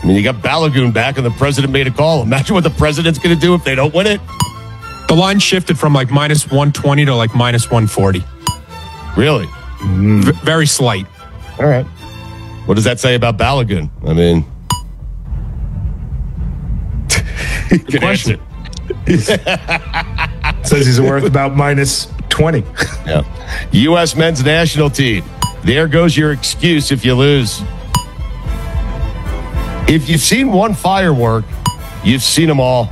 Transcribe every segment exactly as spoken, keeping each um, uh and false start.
mean, you got Balagoon back, and the president made a call. Imagine what the president's going to do if they don't win it. The line shifted from like minus one twenty to like minus one forty. Really? Mm. V- very slight. All right. What does that say about Balagoon? I mean, good question. Says he's worth about minus twenty. Yeah. U S men's national team. There goes your excuse if you lose. If you've seen one firework, you've seen them all.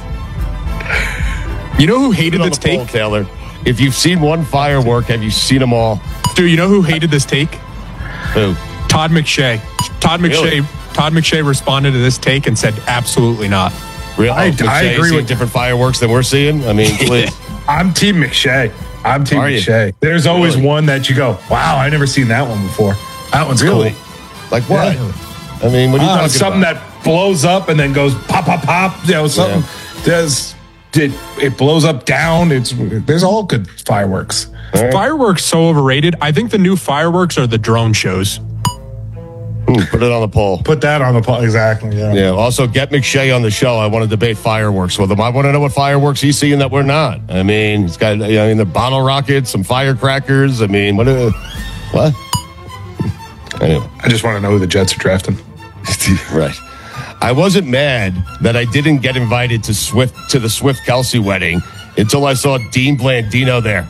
You know who hated this take? Poll, Taylor. If you've seen one firework, have you seen them all? Dude, you know who hated this take? Who? Todd McShay. Todd McShay. Really? Todd McShay responded to this take and said, "Absolutely not." Really? I, oh, I agree with different fireworks than we're seeing. I mean, please. I'm Team McShay. I'm Team Are McShay. you? There's always Really? one that you go, wow, I never seen that one before. That one's Really? cool. Like what? Yeah. I mean, what are you Uh, talking something about? that blows up and then goes pop, pop, pop. You know, something does it, it blows up down. It's there's all good fireworks. Right. Fireworks so overrated. I think the new fireworks are the drone shows. Ooh, put it on the poll. Put that on the poll. Exactly. Yeah. Yeah. Also, get McShay on the show. I want to debate fireworks with him. I want to know what fireworks he's seeing that we're not. I mean, he's got, you know, I mean, the bottle rockets, some firecrackers. I mean, what? Uh, what? Anyway. I just want to know who the Jets are drafting. Right. I wasn't mad that I didn't get invited to Swift to the Swift Kelsey wedding until I saw Dean Blandino there.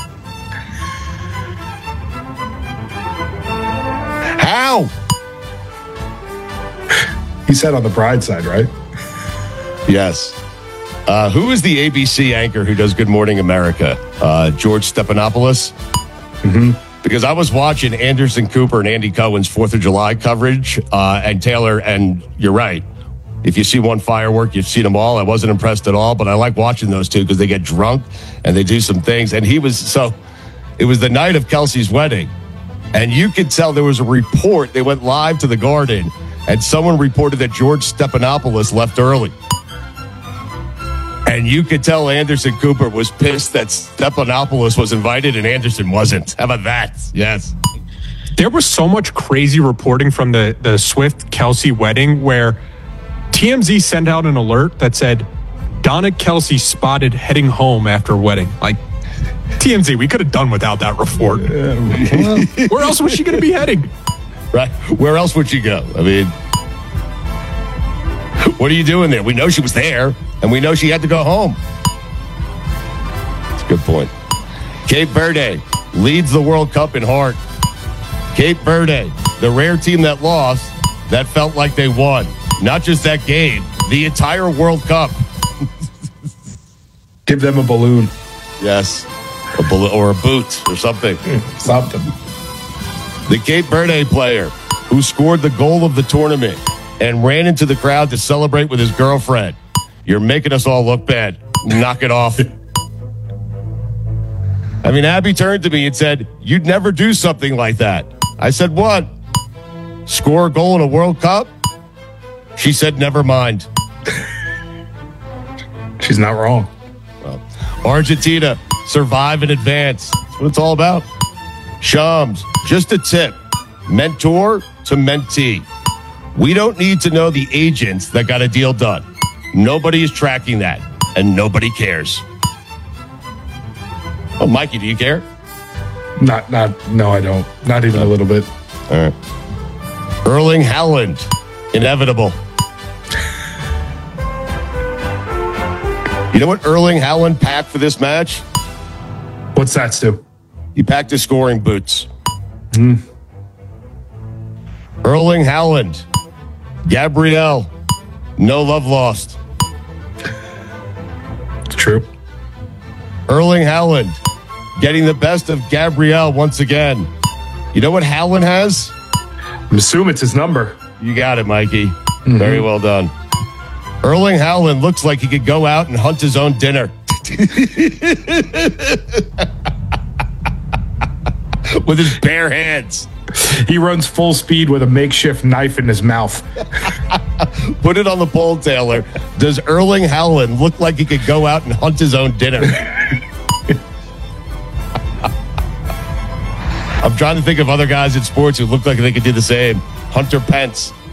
How? He said on the bride side, right? Yes. Uh, who is the A B C anchor who does Good Morning America? Uh, George Stephanopoulos? Mm-hmm. Because I was watching Anderson Cooper and Andy Cohen's fourth of July coverage, uh, and Taylor, and you're right. If you see one firework, you've seen them all. I wasn't impressed at all, but I like watching those two because they get drunk and they do some things. And he was, so it was the night of Kelsey's wedding. And you could tell there was a report. They went live to the Garden, and someone reported that George Stephanopoulos left early. And you could tell Anderson Cooper was pissed that Stephanopoulos was invited and Anderson wasn't. How about that? Yes. There was so much crazy reporting from the, the Swift Kelsey wedding where T M Z sent out an alert that said Donna Kelsey spotted heading home after wedding. Like, T M Z, we could have done without that report. Well, where else was she going to be heading? Right. Where else would she go? I mean, what are you doing there? We know she was there, and we know she had to go home. That's a good point. Cape Verde leads the World Cup in heart. Cape Verde, the rare team that lost, that felt like they won. Not just that game, the entire World Cup. Give them a balloon. Yes. A balloon or a boot or something. Something. The Cape Verde player who scored the goal of the tournament and ran into the crowd to celebrate with his girlfriend. You're making us all look bad. Knock it off. I mean, Abby turned to me and said, "You'd never do something like that." I said, "What? Score a goal in a World Cup?" She said, "Never mind." She's not wrong. Well, Argentina, survive and advance. That's what it's all about. Shams, just a tip. Mentor to mentee. We don't need to know the agents that got a deal done. Nobody is tracking that, and nobody cares. Oh, Mikey, do you care? Not, not, no, I don't. Not even a little bit. All right. Erling Haaland, inevitable. You know what Erling Haaland packed for this match? What's that, Stu? He packed his scoring boots. Mm. Erling Haaland, Gabrielle, no love lost. It's true. Erling Haaland, getting the best of Gabrielle once again. You know what Haaland has? I assume it's his number. You got it, Mikey. Mm-hmm. Very well done. Erling Haaland looks like he could go out and hunt his own dinner. With his bare hands. He runs full speed with a makeshift knife in his mouth. Put it on the poll, Taylor. Does Erling Haaland look like he could go out and hunt his own dinner? I'm trying to think of other guys in sports who look like they could do the same. Hunter Pence.